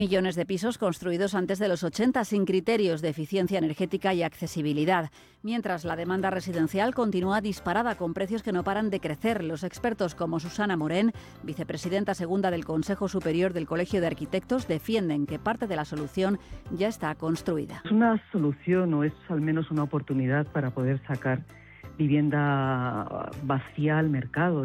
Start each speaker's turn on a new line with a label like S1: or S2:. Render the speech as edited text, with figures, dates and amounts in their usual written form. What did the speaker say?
S1: Millones de pisos construidos antes de los 80 sin criterios de eficiencia energética y accesibilidad. Mientras la demanda residencial continúa disparada con precios que no paran de crecer. Los expertos como Susana Morén, vicepresidenta segunda del Consejo Superior del Colegio de Arquitectos, defienden que parte de la solución ya está construida.
S2: Es una solución o es al menos una oportunidad para poder sacar vivienda vacía al mercado.